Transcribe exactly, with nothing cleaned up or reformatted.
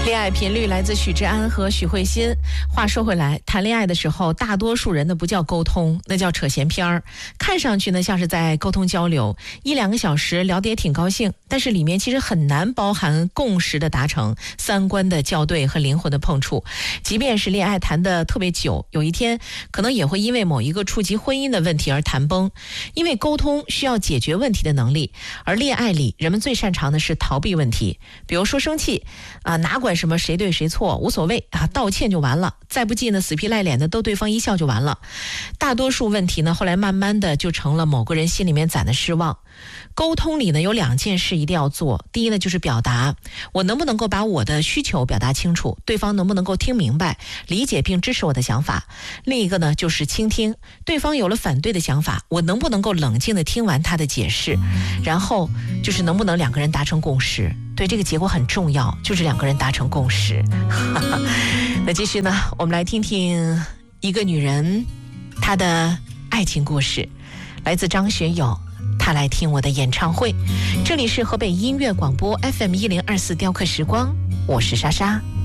恋爱频率来自许志安和许慧欣。话说回来，谈恋爱的时候，大多数人呢不叫沟通，那叫扯闲篇儿。看上去呢像是在沟通交流，一两个小时聊得也挺高兴，但是里面其实很难包含共识的达成、三观的校对和灵魂的碰触。即便是恋爱谈得特别久，有一天可能也会因为某一个触及婚姻的问题而谈崩。因为沟通需要解决问题的能力，而恋爱里人们最擅长的是逃避问题。比如说生气啊，哪管什么谁对谁错无所谓啊，道歉就完了，再不济呢死皮赖脸的逗对方一笑就完了。大多数问题呢后来慢慢的就成了某个人心里面攒的失望。沟通里呢有两件事一定要做，第一呢就是表达，我能不能够把我的需求表达清楚，对方能不能够听明白理解并支持我的想法。另一个呢就是倾听，对方有了反对的想法，我能不能够冷静的听完他的解释，然后就是能不能两个人达成共识。对，这个结果很重要，就是两个人达成共识。那继续呢，我们来听听一个女人她的爱情故事，来自张学友，她来听我的演唱会。这里是河北音乐广播 F M 一零二四雕刻时光，我是莎莎。